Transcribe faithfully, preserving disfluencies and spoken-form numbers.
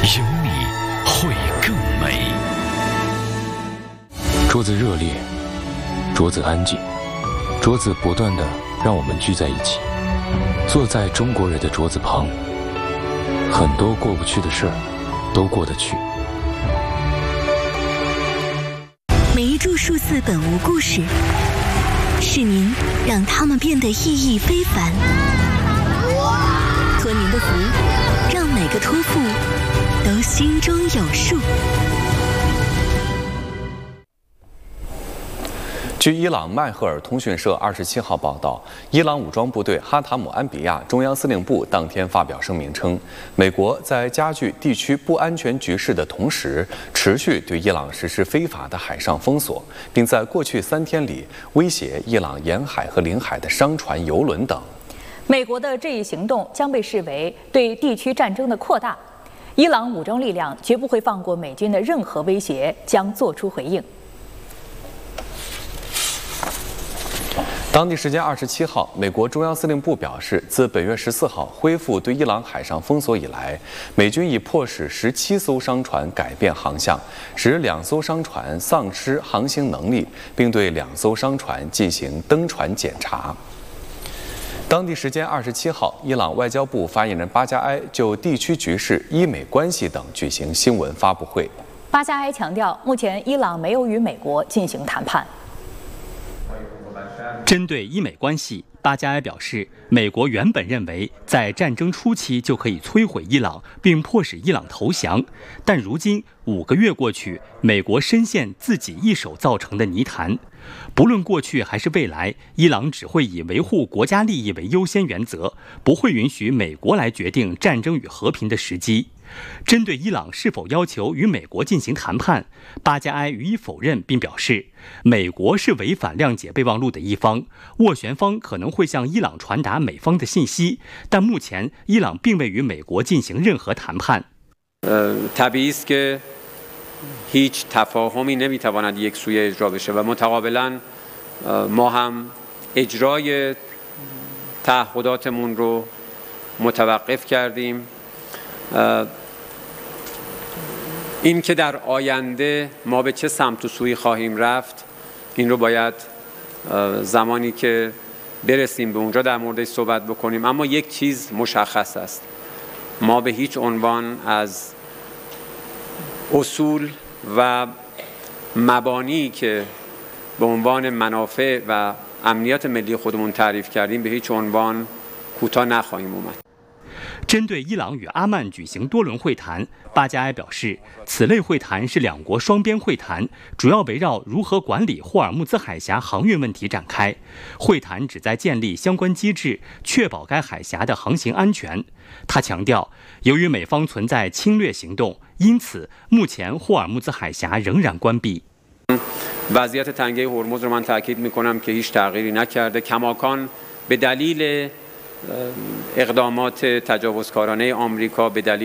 有你会更美。 桌子热烈，桌子安静，桌子不断地让我们聚在一起，坐在中国人的桌子旁，很多过不去的事儿都过得去。 每一注数字本无故事，是您让他们变得意义非凡。托您的福，让每个托付都心中有数。 据伊朗麦赫尔通讯社二十七号报道，伊朗武装部队哈塔姆安比亚中央司令部当天发表声明称，美国在加剧地区不安全局势的同时，持续对伊朗实施非法的海上封锁，并在过去三天里威胁伊朗沿海和领海的商船、油轮等。 美国的这一行动将被视为对地区战争的扩大，伊朗武装力量绝不会放过美军的任何威胁，将作出回应。当地时间二十七号，美国中央司令部表示，自本月十四号恢复对伊朗海上封锁以来，美军已迫使十七艘商船改变航向，使两艘商船丧失航行能力，并对两艘商船进行登船检查。当地时间二十七号，伊朗外交部发言人巴加埃就地区局势、伊美关系等举行新闻发布会。巴加埃强调，目前伊朗没有与美国进行谈判。 针对伊美关系，巴加埃表示，美国原本认为在战争初期就可以摧毁伊朗，并迫使伊朗投降，但如今五个月过去，美国深陷自己一手造成的泥潭。不论过去还是未来，伊朗只会以维护国家利益为优先原则，不会允许美国来决定战争与和平的时机。针对伊朗是否要求与美国进行谈判，巴加埃予以否认，并表示，美国是违反谅解备忘录的一方，斡旋方可能会向伊朗传达美方的信息，但目前伊朗并未与美国进行任何谈判。 呃طبیعی است که هیچ تفاهمی نمیتواند یک سویه اجرا بشه و متقابلا ما هم اجرای تعهداتمون رو متوقف کردیم. این که در آینده ما به چه سمت و سوی خواهیم رفت این رو باید زمانی که برسیم به اونجا در موردش صحبت بکنیم، اما یک چیز مشخص است، ما به هیچ عنوان از اصول و مبانی که به عنوان منافع و امنیت ملی خودمون تعریف کردیم به هیچ عنوان کوتاه نخواهیم اومد。 针对伊朗与阿曼举行多轮会谈，巴加埃表示，此类会谈是两国双边会谈，主要围绕如何管理霍尔木兹海峡航运问题展开。会谈旨在建立相关机制，确保该海峡的航行安全。他强调，由于美方存在侵略行动，因此目前霍尔木兹海峡仍然关闭。 وضعیت تنگه هرمز رو من تاکید میکنم که هیچ تغییری نکرده. کماکان به دلیل اقدامات تجاوزکارانه آمریکا به دلیل